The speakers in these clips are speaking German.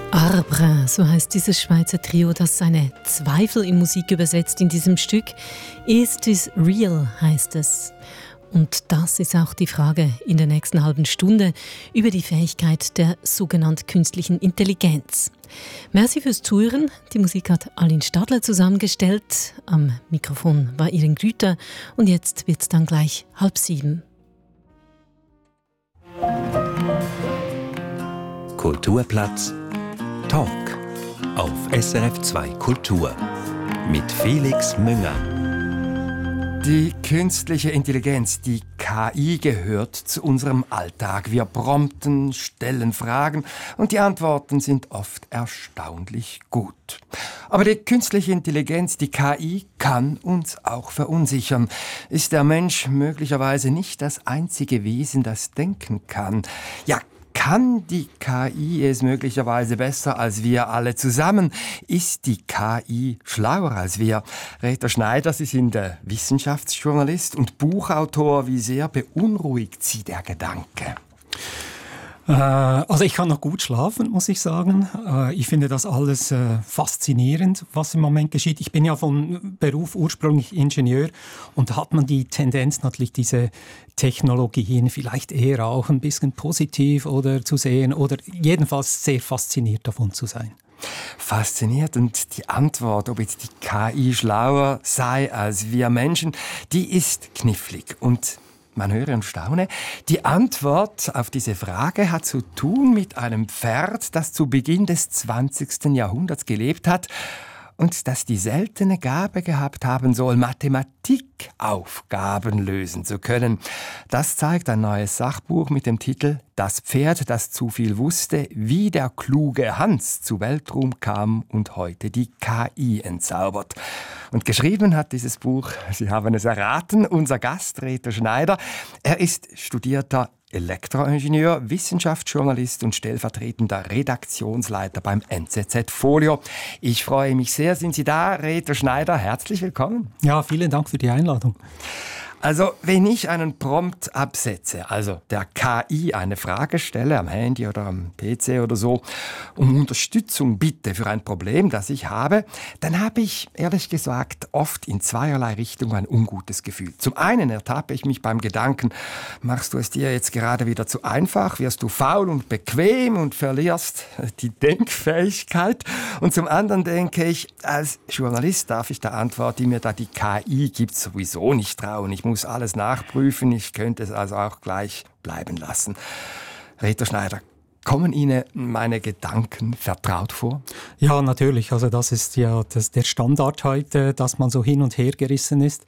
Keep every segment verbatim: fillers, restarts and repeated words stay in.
Arbre, so heißt dieses Schweizer Trio, das seine Zweifel in Musik übersetzt in diesem Stück. Is this real, heißt es. Und das ist auch die Frage in der nächsten halben Stunde über die Fähigkeit der sogenannten künstlichen Intelligenz. Merci fürs Zuhören. Die Musik hat Aline Stadler zusammengestellt. Am Mikrofon war Irene Grüter. Und jetzt wird es dann gleich halb sieben. Kulturplatz Talk auf S R F zwei Kultur mit Felix Münger. Die künstliche Intelligenz, die K I, gehört zu unserem Alltag. Wir prompten, stellen Fragen und die Antworten sind oft erstaunlich gut. Aber die künstliche Intelligenz, die K I, kann uns auch verunsichern. Ist der Mensch möglicherweise nicht das einzige Wesen, das denken kann? Ja, kann die K I es möglicherweise besser als wir alle zusammen? Ist die K I schlauer als wir? Reto Schneider, Sie sind äh, Wissenschaftsjournalist und Buchautor. Wie sehr beunruhigt Sie der Gedanke? Also ich kann noch gut schlafen, muss ich sagen. Ich finde das alles faszinierend, was im Moment geschieht. Ich bin ja von Beruf ursprünglich Ingenieur und da hat man die Tendenz natürlich, diese Technologien vielleicht eher auch ein bisschen positiv oder zu sehen oder jedenfalls sehr fasziniert davon zu sein. Fasziniert, und die Antwort, ob jetzt die K I schlauer sei als wir Menschen, die ist knifflig und man höre und staune. Die Antwort auf diese Frage hat zu tun mit einem Pferd, das zu Beginn des zwanzigsten Jahrhunderts gelebt hat und das die seltene Gabe gehabt haben soll, Mathematikaufgaben lösen zu können. Das zeigt ein neues Sachbuch mit dem Titel »Das Pferd, das zu viel wusste, wie der kluge Hans zu Weltruhm kam und heute die K I entzaubert.« Und geschrieben hat dieses Buch, Sie haben es erraten, unser Gast Reto Schneider. Er ist studierter Elektroingenieur, Wissenschaftsjournalist und stellvertretender Redaktionsleiter beim N Z Z Folio. Ich freue mich sehr, sind Sie da, Reto Schneider? Herzlich willkommen. Ja, vielen Dank für die Einladung. Also, wenn ich einen Prompt absetze, also der K I eine Frage stelle, am Handy oder am P C oder so, um Unterstützung bitte für ein Problem, das ich habe, dann habe ich, ehrlich gesagt, oft in zweierlei Richtungen ein ungutes Gefühl. Zum einen ertappe ich mich beim Gedanken, machst du es dir jetzt gerade wieder zu einfach, wirst du faul und bequem und verlierst die Denkfähigkeit. Und zum anderen denke ich, als Journalist darf ich der Antwort, die mir da die K I gibt, sowieso nicht trauen. Ich muss alles nachprüfen, ich könnte es also auch gleich bleiben lassen. Reto Schneider, kommen Ihnen meine Gedanken vertraut vor? Ja, natürlich. Also das ist ja das, der Standard heute, dass man so hin und her gerissen ist.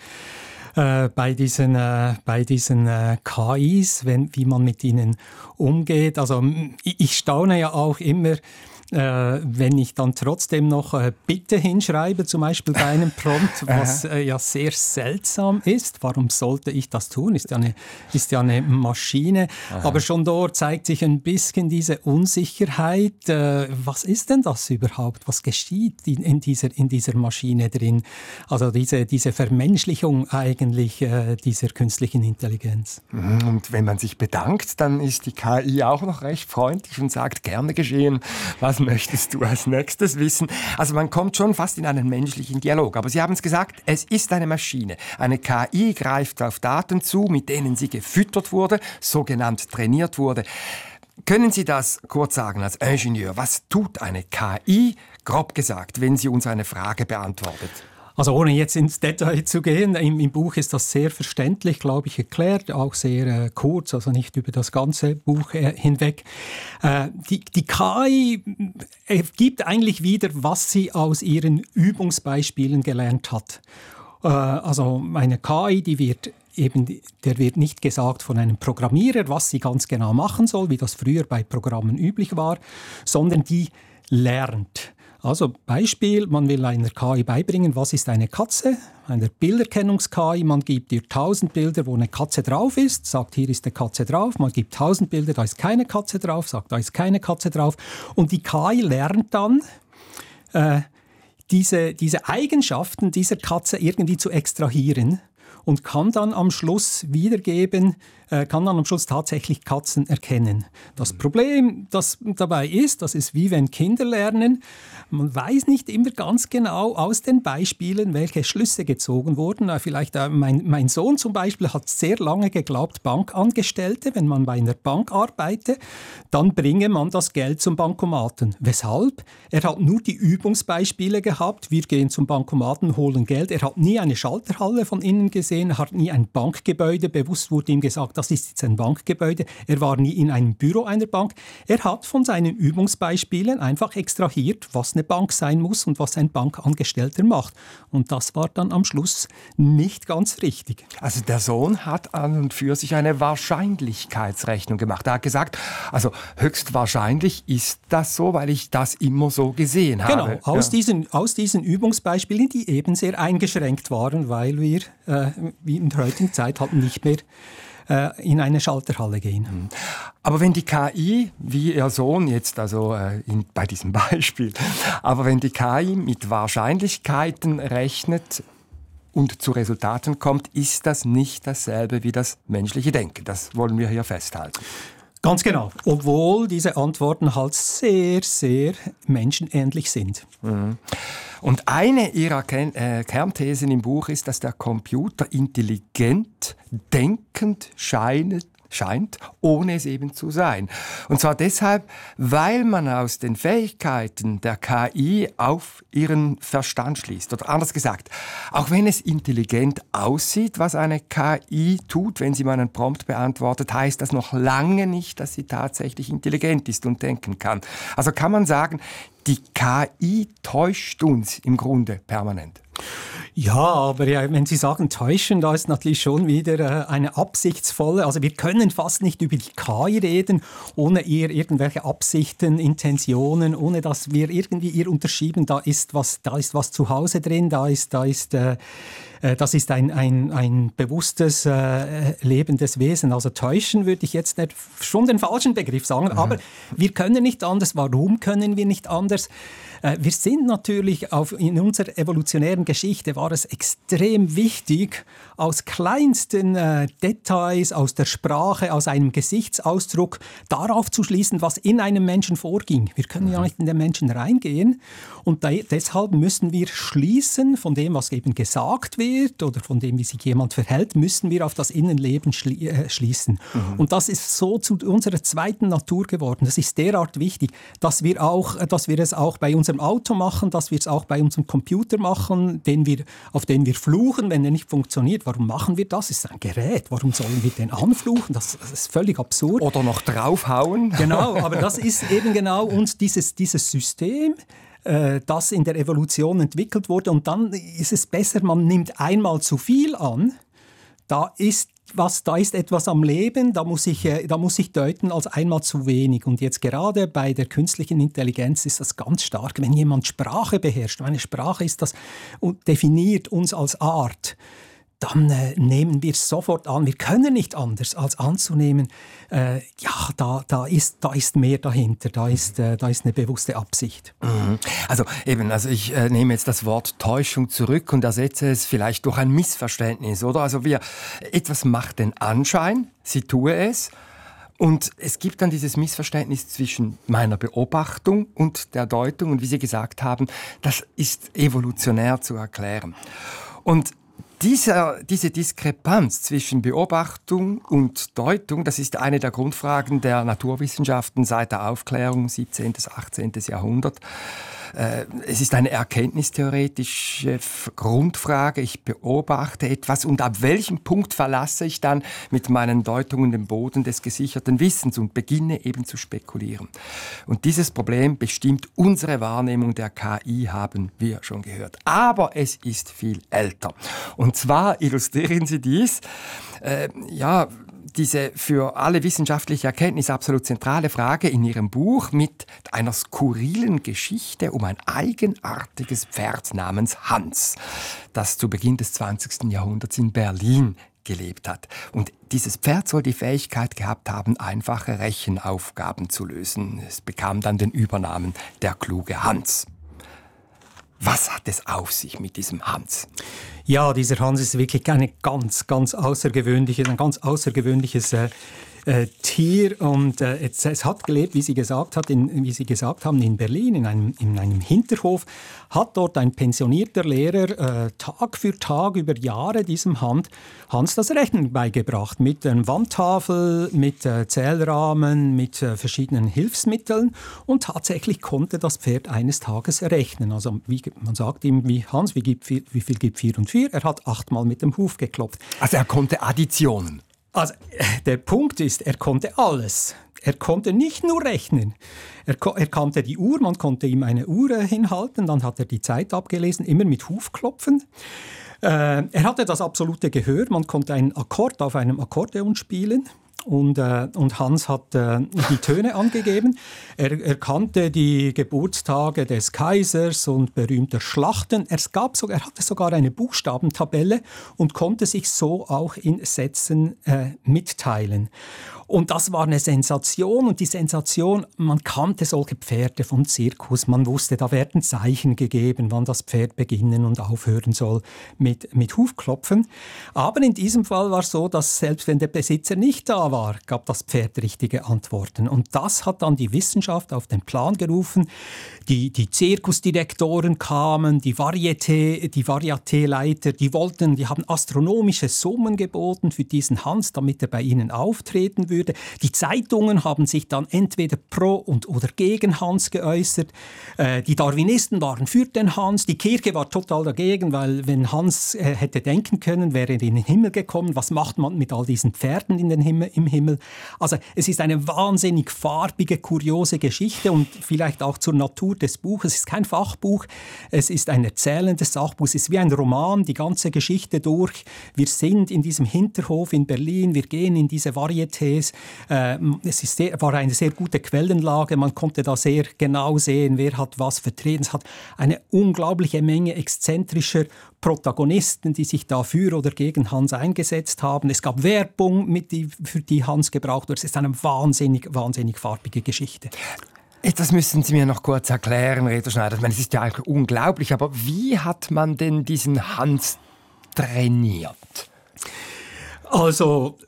Äh, bei diesen, äh, bei diesen äh, K Is, wenn, wie man mit ihnen umgeht. Also ich, ich staune ja auch immer, Äh, wenn ich dann trotzdem noch äh, Bitte hinschreibe, zum Beispiel bei einem Prompt, was äh, ja sehr seltsam ist. Warum sollte ich das tun? Ist ja eine, ist ja eine Maschine. Aha. Aber schon dort zeigt sich ein bisschen diese Unsicherheit. Äh, was ist denn das überhaupt? Was geschieht in, in, dieser, in dieser Maschine drin? Also diese, diese Vermenschlichung eigentlich äh, dieser künstlichen Intelligenz. Und wenn man sich bedankt, dann ist die K I auch noch recht freundlich und sagt, gerne geschehen. Was möchtest du als nächstes wissen? Also man kommt schon fast in einen menschlichen Dialog. Aber Sie haben es gesagt, es ist eine Maschine. Eine K I greift auf Daten zu, mit denen sie gefüttert wurde, sogenannt trainiert wurde. Können Sie das kurz sagen als Ingenieur? Was tut eine K I, grob gesagt, wenn sie uns eine Frage beantwortet? Also ohne jetzt ins Detail zu gehen, im, im Buch ist das sehr verständlich, glaube ich, erklärt, auch sehr äh, kurz, also nicht über das ganze Buch äh, hinweg. Äh, die, die K I äh, gibt eigentlich wieder, was sie aus ihren Übungsbeispielen gelernt hat. Äh, also eine K I, die wird eben, der wird nicht gesagt von einem Programmierer, was sie ganz genau machen soll, wie das früher bei Programmen üblich war, sondern die lernt. Also Beispiel, man will einer K I beibringen, was ist eine Katze, einer Bilderkennungs-K I, man gibt ihr tausend Bilder, wo eine Katze drauf ist, sagt, hier ist eine Katze drauf, man gibt tausend Bilder, da ist keine Katze drauf, sagt, da ist keine Katze drauf. Und die K I lernt dann, äh, diese, diese Eigenschaften dieser Katze irgendwie zu extrahieren und kann dann am Schluss wiedergeben, äh, kann dann am Schluss tatsächlich Katzen erkennen. Das Problem, das dabei ist, das ist wie wenn Kinder lernen, man weiß nicht immer ganz genau aus den Beispielen, welche Schlüsse gezogen wurden. Vielleicht äh, mein, mein Sohn zum Beispiel hat sehr lange geglaubt, Bankangestellte, wenn man bei einer Bank arbeite, dann bringe man das Geld zum Bankomaten. Weshalb? Er hat nur die Übungsbeispiele gehabt. Wir gehen zum Bankomaten, holen Geld. Er hat nie eine Schalterhalle von innen gesehen, er hat nie ein Bankgebäude. Bewusst wurde ihm gesagt, das ist jetzt ein Bankgebäude. Er war nie in einem Büro einer Bank. Er hat von seinen Übungsbeispielen einfach extrahiert, was eine Bank sein muss und was ein Bankangestellter macht. Und das war dann am Schluss nicht ganz richtig. Also der Sohn hat an und für sich eine Wahrscheinlichkeitsrechnung gemacht. Er hat gesagt, also höchstwahrscheinlich ist das so, weil ich das immer so gesehen habe. Genau, aus, ja. diesen, aus diesen Übungsbeispielen, die eben sehr eingeschränkt waren, weil wir äh, wie in der heutigen Zeit halt nicht mehr äh, in eine Schalterhalle gehen. Aber wenn die K I, wie Ihr Sohn jetzt, also äh, in, bei diesem Beispiel, aber wenn die K I mit Wahrscheinlichkeiten rechnet und zu Resultaten kommt, ist das nicht dasselbe wie das menschliche Denken. Das wollen wir hier festhalten. Ganz genau, obwohl diese Antworten halt sehr, sehr menschenähnlich sind. Mhm. Und eine Ihrer Ken- äh, Kernthesen im Buch ist, dass der Computer intelligent, denkend scheint, scheint, ohne es eben zu sein. Und zwar deshalb, weil man aus den Fähigkeiten der K I auf ihren Verstand schließt. Oder anders gesagt, auch wenn es intelligent aussieht, was eine K I tut, wenn sie mal einen Prompt beantwortet, heißt das noch lange nicht, dass sie tatsächlich intelligent ist und denken kann. Also kann man sagen, die K I täuscht uns im Grunde permanent. Ja, aber ja, wenn Sie sagen täuschen, da ist natürlich schon wieder äh, eine absichtsvolle, also wir können fast nicht über die K I reden, ohne ihr irgendwelche Absichten, Intentionen, ohne dass wir irgendwie ihr unterschieben, da ist was, da ist was zu Hause drin, da ist, da ist, äh, äh, das ist ein, ein, ein bewusstes, äh, lebendes Wesen. Also täuschen würde ich jetzt nicht, schon den falschen Begriff sagen, mhm. aber wir können nicht anders. Warum können wir nicht anders? Wir sind natürlich auf, in unserer evolutionären Geschichte war es extrem wichtig, aus kleinsten äh, Details, aus der Sprache, aus einem Gesichtsausdruck, darauf zu schließen, was in einem Menschen vorging. Wir können ja nicht in den Menschen reingehen und da, deshalb müssen wir schließen von dem, was eben gesagt wird oder von dem, wie sich jemand verhält, müssen wir auf das Innenleben schli- äh, schließen. Mhm. Und das ist so zu unserer zweiten Natur geworden. Das ist derart wichtig, dass wir, auch, dass wir es auch bei unserem Auto machen, dass wir es auch bei unserem Computer machen, den wir, auf den wir fluchen, wenn er nicht funktioniert. Warum machen wir das? Es ist ein Gerät. Warum sollen wir den anfluchen? Das, das ist völlig absurd. Oder noch draufhauen. Genau, aber das ist eben genau uns dieses, dieses System, äh, das in der Evolution entwickelt wurde. Und dann ist es besser, man nimmt einmal zu viel an. Da ist Was, da ist etwas am Leben, da muss, ich, da muss ich deuten als einmal zu wenig. Und jetzt gerade bei der künstlichen Intelligenz ist das ganz stark. Wenn jemand Sprache beherrscht, eine Sprache ist das und definiert uns als Art, dann äh, nehmen wir es sofort an. Wir können nicht anders, als anzunehmen, äh, ja, da, da, ist, da ist mehr dahinter, da ist, äh, da ist eine bewusste Absicht. Mhm. Also eben, also ich äh, nehme jetzt das Wort Täuschung zurück und ersetze es vielleicht durch ein Missverständnis, oder? Also wir, etwas macht den Anschein, sie tue es, und es gibt dann dieses Missverständnis zwischen meiner Beobachtung und der Deutung, und wie Sie gesagt haben, das ist evolutionär zu erklären. Und Dieser, diese Diskrepanz zwischen Beobachtung und Deutung, das ist eine der Grundfragen der Naturwissenschaften seit der Aufklärung, siebzehnten bis achtzehnten Jahrhundert. Es ist eine erkenntnistheoretische Grundfrage. Ich beobachte etwas und ab welchem Punkt verlasse ich dann mit meinen Deutungen den Boden des gesicherten Wissens und beginne eben zu spekulieren. Und dieses Problem bestimmt unsere Wahrnehmung der K I, haben wir schon gehört. Aber es ist viel älter. Und zwar illustrieren Sie dies, äh, ja, diese für alle wissenschaftliche Erkenntnis absolut zentrale Frage in Ihrem Buch mit einer skurrilen Geschichte um ein eigenartiges Pferd namens Hans, das zu Beginn des zwanzigsten Jahrhunderts in Berlin gelebt hat. Und dieses Pferd soll die Fähigkeit gehabt haben, einfache Rechenaufgaben zu lösen. Es bekam dann den Übernamen der kluge Hans. Was hat es auf sich mit diesem Hans? Ja, dieser Hans ist wirklich eine ganz, ganz außergewöhnliche, ein ganz außergewöhnliches äh, äh, Tier. Und äh, es, es hat gelebt, wie Sie gesagt hat, in, wie Sie gesagt haben, in Berlin, in einem, in einem Hinterhof. Hat dort ein pensionierter Lehrer äh, Tag für Tag über Jahre diesem Hand, Hans das Rechnen beigebracht. Mit einer Wandtafel, mit äh, Zählrahmen, mit äh, verschiedenen Hilfsmitteln. Und tatsächlich konnte das Pferd eines Tages rechnen. Also wie, man sagt ihm, wie Hans, wie, gibt, wie, wie viel gibt vier und vier? Er hat achtmal mit dem Huf geklopft. Also er konnte Additionen. Also der Punkt ist, er konnte alles. Er konnte nicht nur rechnen. Er, er kannte die Uhr, man konnte ihm eine Uhr hinhalten, dann hat er die Zeit abgelesen, immer mit Hufklopfen. Äh, er hatte das absolute Gehör, man konnte einen Akkord auf einem Akkordeon spielen. Und, äh, und Hans hat äh, die Töne angegeben. Er, er kannte die Geburtstage des Kaisers und berühmter Schlachten. Es gab so, er hatte sogar eine Buchstabentabelle und konnte sich so auch in Sätzen äh, mitteilen. Und das war eine Sensation. Und die Sensation, man kannte solche Pferde vom Zirkus. Man wusste, da werden Zeichen gegeben, wann das Pferd beginnen und aufhören soll mit, mit Hufklopfen. Aber in diesem Fall war es so, dass selbst wenn der Besitzer nicht da war, gab das Pferd richtige Antworten. Und das hat dann die Wissenschaft auf den Plan gerufen. Die, die Zirkusdirektoren kamen, die Varieté, die Varieté-Leiter, die wollten, die haben astronomische Summen geboten für diesen Hans, damit er bei ihnen auftreten würde. Die Zeitungen haben sich dann entweder pro und oder gegen Hans geäußert. Äh, die Darwinisten waren für den Hans. Die Kirche war total dagegen, weil wenn Hans äh, hätte denken können, wäre er in den Himmel gekommen. Was macht man mit all diesen Pferden in den Himmel, im Himmel? Also es ist eine wahnsinnig farbige, kuriose Geschichte und vielleicht auch zur Natur des Buches. Es ist kein Fachbuch, es ist ein erzählendes Sachbuch. Es ist wie ein Roman, die ganze Geschichte durch. Wir sind in diesem Hinterhof in Berlin, wir gehen in diese Varietés. Äh, es ist sehr, war eine sehr gute Quellenlage, man konnte da sehr genau sehen, wer hat was vertreten. Es hat eine unglaubliche Menge exzentrischer Protagonisten, die sich da für oder gegen Hans eingesetzt haben. Es gab Werbung, mit die, für die Hans gebraucht wurde. Es ist eine wahnsinnig, wahnsinnig farbige Geschichte. Das müssen Sie mir noch kurz erklären, Reto Schneider. Ich meine, es ist ja eigentlich unglaublich, aber wie hat man denn diesen Hans trainiert? Also,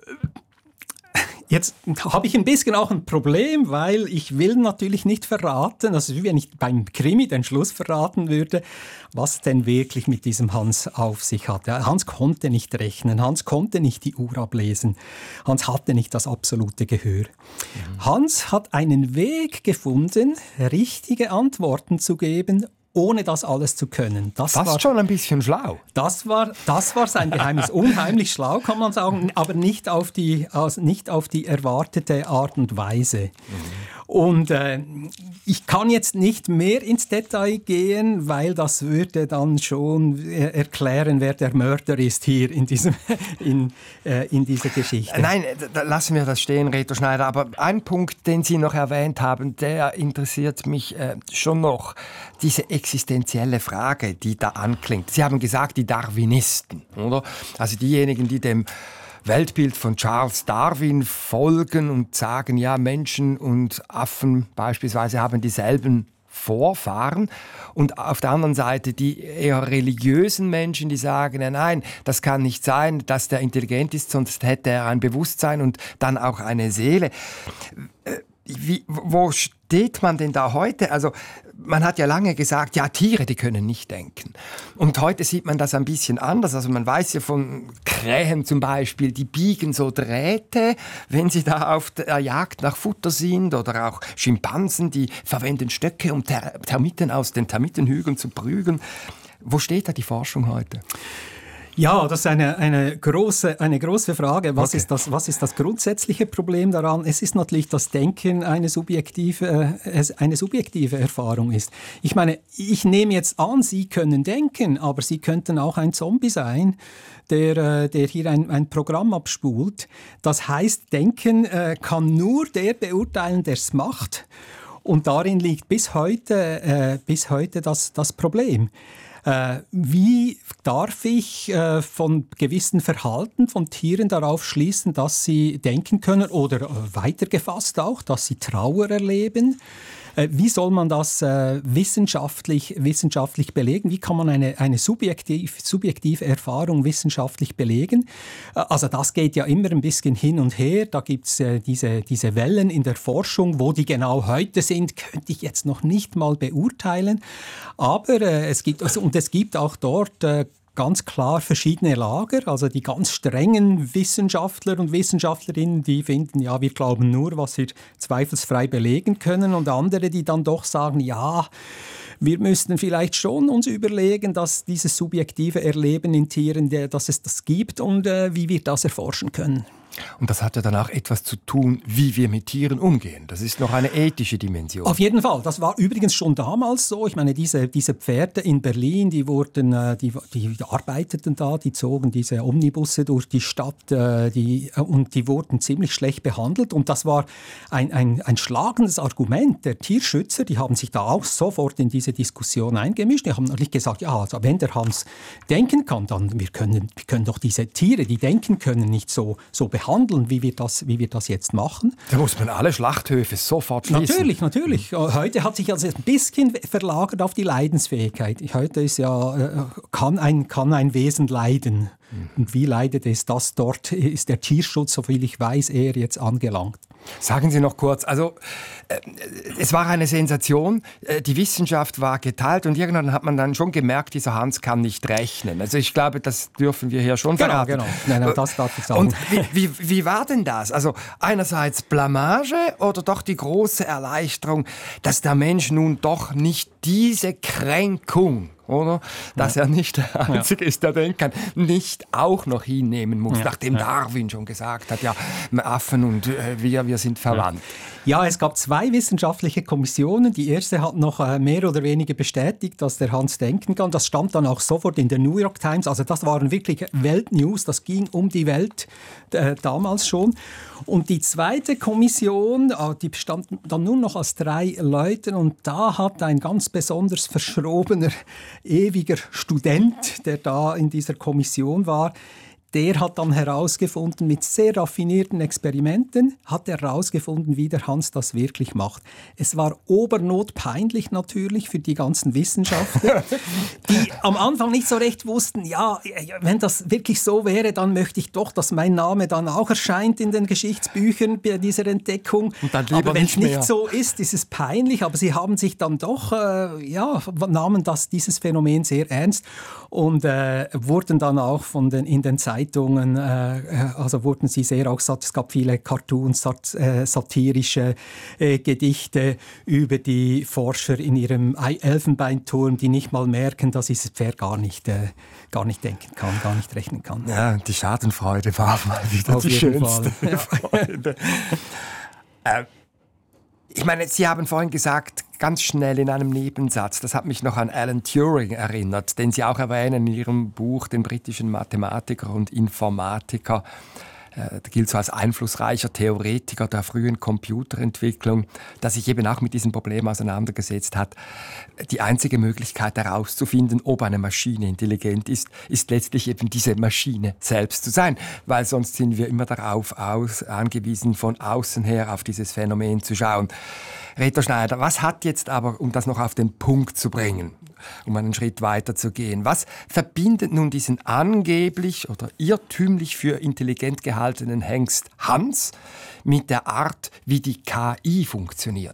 jetzt habe ich ein bisschen auch ein Problem, weil ich will natürlich nicht verraten, also wie wenn ich beim Krimi den Schluss verraten würde, was denn wirklich mit diesem Hans auf sich hatte. Hans konnte nicht rechnen, Hans konnte nicht die Uhr ablesen, Hans hatte nicht das absolute Gehör. Mhm. Hans hat einen Weg gefunden, richtige Antworten zu geben, ohne das alles zu können. Das Fast war schon ein bisschen schlau. Das war, das war sein Geheimnis. Unheimlich schlau, kann man sagen, aber nicht auf die, also nicht auf die erwartete Art und Weise. Mhm. Und äh, ich kann jetzt nicht mehr ins Detail gehen, weil das würde dann schon äh, erklären, wer der Mörder ist hier in, diesem, in, äh, in dieser Geschichte. Nein, da lassen wir das stehen, Reto Schneider. Aber ein Punkt, den Sie noch erwähnt haben, der interessiert mich äh, schon noch. Diese existenzielle Frage, die da anklingt. Sie haben gesagt, die Darwinisten, oder? Also diejenigen, die dem Weltbild von Charles Darwin folgen und sagen, ja, Menschen und Affen beispielsweise haben dieselben Vorfahren. Und auf der anderen Seite die eher religiösen Menschen, die sagen, ja, nein, das kann nicht sein, dass der intelligent ist, sonst hätte er ein Bewusstsein und dann auch eine Seele. Wie, wo steht man denn da heute? Also man hat ja lange gesagt, ja, Tiere, die können nicht denken. Und heute sieht man das ein bisschen anders. Also man weiß ja von Krähen zum Beispiel, die biegen so Drähte, wenn sie da auf der Jagd nach Futter sind. Oder auch Schimpansen, die verwenden Stöcke, um Ter- Termiten aus den Termitenhügeln zu prügeln. Wo steht da die Forschung heute? Ja, das ist eine, eine, große, eine große Frage. Was, okay. ist das, was ist das grundsätzliche Problem daran? Es ist natürlich, dass Denken eine subjektive, äh, eine subjektive Erfahrung ist. Ich meine, ich nehme jetzt an, Sie können denken, aber Sie könnten auch ein Zombie sein, der, äh, der hier ein, ein Programm abspult. Das heißt, Denken äh, kann nur der beurteilen, der es macht. Und darin liegt bis heute, äh, bis heute das, das Problem. Äh, wie darf ich äh, von gewissen Verhalten von Tieren darauf schließen, dass sie denken können oder äh, weitergefasst auch, dass sie Trauer erleben? Äh, wie soll man das äh, wissenschaftlich, wissenschaftlich belegen? Wie kann man eine, eine subjektiv, subjektive Erfahrung wissenschaftlich belegen? Äh, also das geht ja immer ein bisschen hin und her. Da gibt es äh, diese, diese Wellen in der Forschung. Wo die genau heute sind, könnte ich jetzt noch nicht mal beurteilen. Aber äh, es gibt, also, und es gibt auch dort äh, ganz klar verschiedene Lager. Also die ganz strengen Wissenschaftler und Wissenschaftlerinnen, die finden, ja, wir glauben nur, was wir zweifelsfrei belegen können. Und andere, die dann doch sagen, ja, wir müssten vielleicht schon uns überlegen, dass dieses subjektive Erleben in Tieren, dass es das gibt und äh, wie wir das erforschen können. Und das hat ja dann auch etwas zu tun, wie wir mit Tieren umgehen. Das ist noch eine ethische Dimension. Auf jeden Fall. Das war übrigens schon damals so. Ich meine, diese, diese Pferde in Berlin, die, wurden, die, die arbeiteten da, die zogen diese Omnibusse durch die Stadt die, und die wurden ziemlich schlecht behandelt. Und das war ein, ein, ein schlagendes Argument der Tierschützer. Die haben sich da auch sofort in diese Diskussion eingemischt. Die haben natürlich gesagt, ja, also wenn der Hans denken kann, dann wir können, wir können doch diese Tiere, die denken können, nicht so, so behandeln. Handeln, wie wir, das, wie wir das jetzt machen. Da muss man alle Schlachthöfe sofort schließen. Natürlich, natürlich. Heute hat sich also ein bisschen verlagert auf die Leidensfähigkeit. Heute ist ja, kann ein, kann ein Wesen leiden. Mhm. Und wie leidet es das dort? Ist der Tierschutz, soviel ich weiß, eher jetzt angelangt. Sagen Sie noch kurz, also äh, es war eine Sensation, äh, die Wissenschaft war geteilt und irgendwann hat man dann schon gemerkt, dieser Hans kann nicht rechnen. Also ich glaube, das dürfen wir hier schon genau, verraten. Genau, nein, nein, das darf ich sagen. Und wie, wie, wie war denn das? Also einerseits Blamage oder doch die große Erleichterung, dass der Mensch nun doch nicht diese Kränkung, oder? Dass ja. er nicht der Einzige ja. ist, der denken kann, nicht auch noch hinnehmen muss, ja. nachdem ja. Darwin schon gesagt hat, ja, Affen und äh, wir, wir sind verwandt. Ja, es gab zwei wissenschaftliche Kommissionen. Die erste hat noch äh, mehr oder weniger bestätigt, dass der Hans denken kann. Das stand dann auch sofort in der New York Times. Also das waren wirklich Weltnews, das ging um die Welt äh, damals schon. Und die zweite Kommission, äh, die bestand dann nur noch aus drei Leuten und da hat ein ganz besonders verschrobener, ewiger Student, der da in dieser Kommission war, der hat dann herausgefunden, mit sehr raffinierten Experimenten, hat er herausgefunden, wie der Hans das wirklich macht. Es war obernotpeinlich natürlich für die ganzen Wissenschaftler, die am Anfang nicht so recht wussten, ja, wenn das wirklich so wäre, dann möchte ich doch, dass mein Name dann auch erscheint in den Geschichtsbüchern bei dieser Entdeckung. Und dann lieber aber wenn es nicht, nicht so ist, ist es peinlich, aber sie haben sich dann doch, äh, ja, nahmen das, dieses Phänomen sehr ernst und äh, wurden dann auch von den, in den Zeitungen, äh, also wurden sie sehr auch, es gab viele Cartoons, sat, äh, satirische äh, Gedichte über die Forscher in ihrem Elfenbeinturm, die nicht mal merken, dass dieses Pferd gar nicht, äh, gar nicht denken kann, gar nicht rechnen kann. Ja, die Schadenfreude war mal wieder Auf die schönste Fall. Freude. äh, Ich meine, Sie haben vorhin gesagt, ganz schnell in einem Nebensatz, das hat mich noch an Alan Turing erinnert, den Sie auch erwähnen in Ihrem Buch, den britischen Mathematiker und Informatiker. Der gilt so als einflussreicher Theoretiker der frühen Computerentwicklung, der sich eben auch mit diesem Problem auseinandergesetzt hat. Die einzige Möglichkeit herauszufinden, ob eine Maschine intelligent ist, ist letztlich eben diese Maschine selbst zu sein, weil sonst sind wir immer darauf aus, angewiesen, von außen her auf dieses Phänomen zu schauen. Reto Schneider, was hat jetzt aber, um das noch auf den Punkt zu bringen, um einen Schritt weiter zu gehen, was verbindet nun diesen angeblich oder irrtümlich für intelligent gehaltenen Hengst Hans mit der Art, wie die K I funktioniert?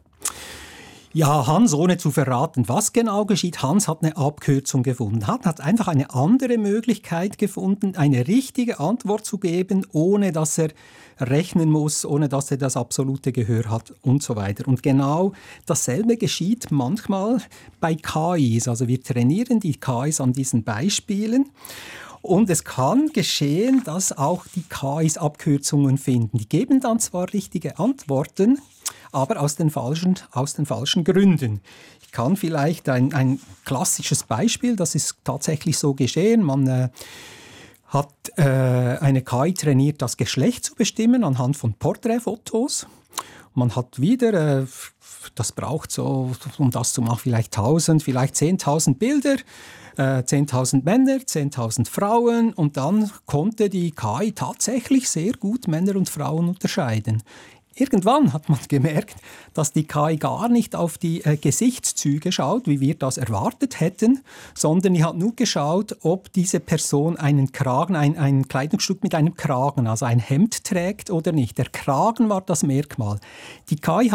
Ja, Hans, ohne zu verraten, was genau geschieht, Hans hat eine Abkürzung gefunden, hat, hat einfach eine andere Möglichkeit gefunden, eine richtige Antwort zu geben, ohne dass er rechnen muss, ohne dass er das absolute Gehör hat und so weiter. Und genau dasselbe geschieht manchmal bei K Is. Also wir trainieren die K Is an diesen Beispielen. Und es kann geschehen, dass auch die K Is Abkürzungen finden. Die geben dann zwar richtige Antworten, aber aus den falschen, aus den falschen Gründen. Ich kann vielleicht ein, ein klassisches Beispiel, das ist tatsächlich so geschehen. Man äh, hat äh, eine K I trainiert, das Geschlecht zu bestimmen anhand von Porträtfotos. Man hat wieder, äh, das braucht so, um das zu machen, vielleicht tausend, vielleicht zehntausend Bilder, äh, zehntausend Männer, zehntausend Frauen und dann konnte die K I tatsächlich sehr gut Männer und Frauen unterscheiden. irgendwann hat man gemerkt, dass die K I gar nicht auf die äh, Gesichtszüge schaut, wie wir das erwartet hätten, sondern die hat nur geschaut, ob diese Person einen Kragen, ein, ein Kleidungsstück mit einem Kragen, also ein Hemd trägt oder nicht. Der Kragen war das Merkmal. Die K I hat